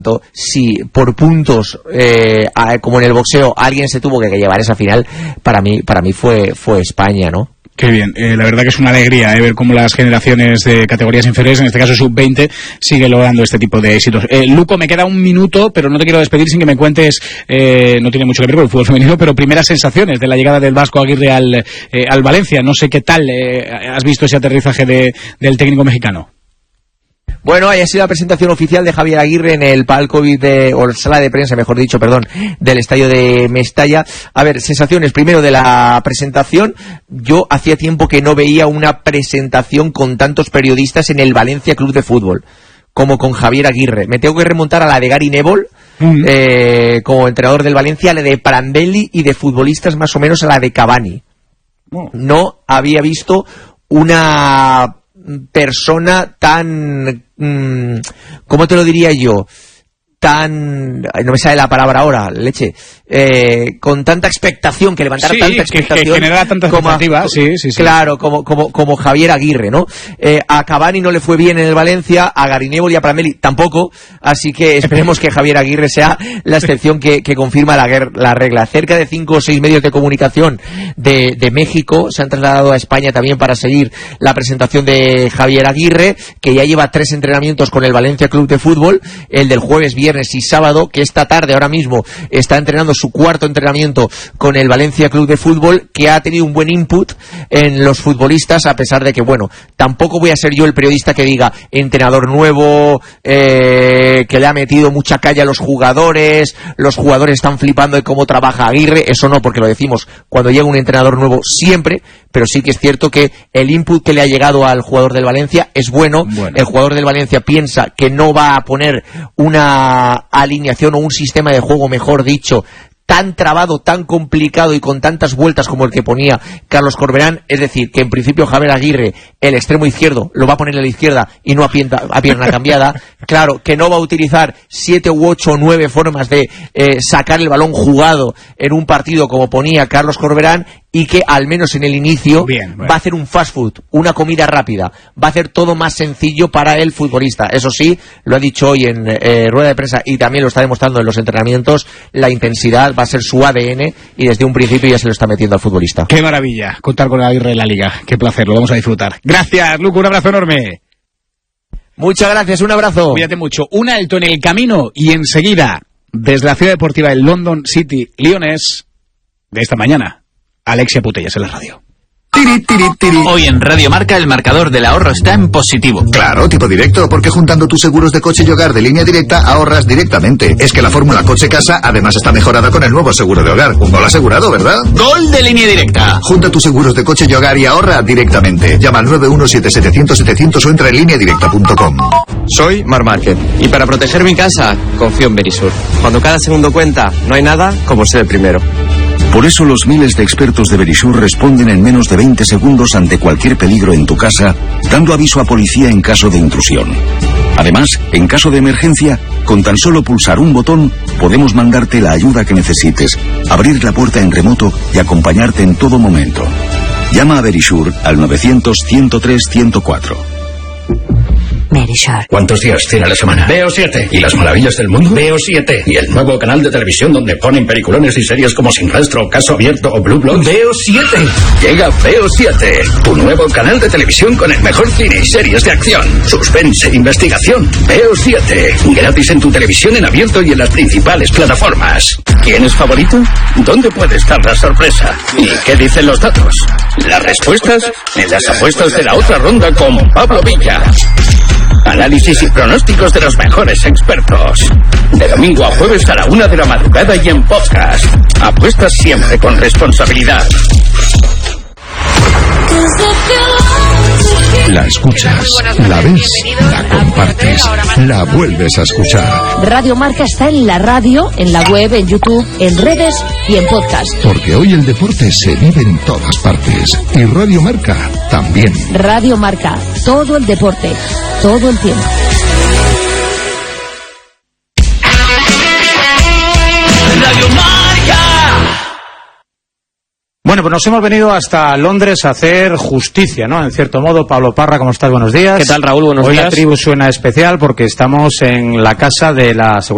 Si por puntos, como en el boxeo, alguien se tuvo que llevar esa final, para mí fue España, ¿no? Qué bien, la verdad que es una alegría ver cómo las generaciones de categorías inferiores, en este caso sub-20, sigue logrando este tipo de éxitos. Luco, me queda un minuto, pero no te quiero despedir sin que me cuentes, no tiene mucho que ver con el fútbol femenino, pero primeras sensaciones de la llegada del Vasco Aguirre al Valencia. No sé qué tal has visto ese aterrizaje del técnico mexicano. Bueno, ahí ha sido la presentación oficial de Javier Aguirre en el palco o sala de prensa, mejor dicho, del estadio de Mestalla. A ver, sensaciones primero de la presentación. Yo hacía tiempo que no veía una presentación con tantos periodistas en el Valencia Club de Fútbol como con Javier Aguirre. Me tengo que remontar a la de Gary Neville, como entrenador del Valencia, a la de Prandelli, y de futbolistas más o menos a la de Cavani. No había visto una persona tan, ¿cómo te lo diría yo? No me sale la palabra ahora, leche, con tanta expectación, que levantara tanta expectación, que genera tanta expectativa, sí. Claro, como Javier Aguirre, ¿no? A Cavani no le fue bien en el Valencia, a Gary Neville y a Prandelli tampoco, así que esperemos que Javier Aguirre sea la excepción que confirma la regla. Cerca de 5 o 6 medios de comunicación de México se han trasladado a España también para seguir la presentación de Javier Aguirre, que ya lleva 3 entrenamientos con el Valencia Club de Fútbol, el del jueves, viernes y sábado, que esta tarde ahora mismo está entrenando su 4º entrenamiento con el Valencia Club de Fútbol, que ha tenido un buen input en los futbolistas, a pesar de que, bueno, tampoco voy a ser yo el periodista que diga entrenador nuevo, que le ha metido mucha calle a los jugadores están flipando de cómo trabaja Aguirre. Eso no, porque lo decimos cuando llega un entrenador nuevo siempre, pero sí que es cierto que el input que le ha llegado al jugador del Valencia es bueno. El jugador del Valencia piensa que no va a poner una alineación o un sistema de juego, mejor dicho, tan trabado, tan complicado y con tantas vueltas como el que ponía Carlos Corberán. Es decir, que en principio Javier Aguirre, el extremo izquierdo, lo va a poner a la izquierda y no a pierna cambiada. Claro, que no va a utilizar 7 u 8 o 9 formas de sacar el balón jugado en un partido como ponía Carlos Corberán, y que al menos en el inicio va a hacer un fast food, una comida rápida, va a hacer todo más sencillo para el futbolista. Eso sí, lo ha dicho hoy en rueda de prensa, y también lo está demostrando en los entrenamientos, la intensidad va a ser su ADN, y desde un principio ya se lo está metiendo al futbolista. Qué maravilla contar con Aguirre en la Liga, qué placer, lo vamos a disfrutar. Gracias, Luco, un abrazo enorme. Muchas gracias, un abrazo. Cuídate mucho. Un alto en el camino y enseguida, desde la ciudad deportiva del London City Lions, de esta mañana, Alexia Putellas en la radio. Hoy en Radio Marca el marcador del ahorro está en positivo. Claro, tipo directo, porque juntando tus seguros de coche y hogar de Línea Directa ahorras directamente. Es que la fórmula coche-casa además está mejorada con el nuevo seguro de hogar. Un gol asegurado, ¿verdad? ¡Gol de Línea Directa! Junta tus seguros de coche y hogar y ahorra directamente. Llama al 917-700-700 o entra en lineadirecta.com. Soy Mar Márquez y para proteger mi casa confío en Verisur. Cuando cada segundo cuenta, no hay nada como ser el primero. Por eso los miles de expertos de Verisur responden en menos de 20 segundos ante cualquier peligro en tu casa, dando aviso a policía en caso de intrusión. Además, en caso de emergencia, con tan solo pulsar un botón, podemos mandarte la ayuda que necesites, abrir la puerta en remoto y acompañarte en todo momento. Llama a Verisur al 900-103-104. Verisur. ¿Cuántos días tiene la semana? Veo 7. ¿Y las maravillas del mundo? Veo 7. ¿Y el nuevo canal de televisión donde ponen peliculones y series como Sin Rastro, Caso Abierto o Blue Bloods? Veo 7. Llega Veo 7, tu nuevo canal de televisión con el mejor cine y series de acción, suspense e investigación. Veo 7. Gratis en tu televisión en abierto y en las principales plataformas. ¿Quién es favorito? ¿Dónde puede estar la sorpresa? ¿Y qué dicen los datos? Las respuestas en las apuestas de la otra ronda con Pablo Villa. Análisis y pronósticos de los mejores expertos. De domingo a jueves a la 1 de la madrugada y en podcast. Apuestas siempre con responsabilidad. La escuchas, la ves, la compartes, la vuelves a escuchar. Radio Marca está en la radio, en la web, en YouTube, en redes y en podcast. Porque hoy el deporte se vive en todas partes. Y Radio Marca también. Radio Marca, todo el deporte, todo el tiempo. Radio Marca. Bueno, pues nos hemos venido hasta Londres a hacer justicia, ¿no? En cierto modo. Pablo Parra, ¿cómo estás? Buenos días. ¿Qué tal, Raúl? Buenos días. Hoy la tribu suena especial porque estamos en la casa de la seguridad.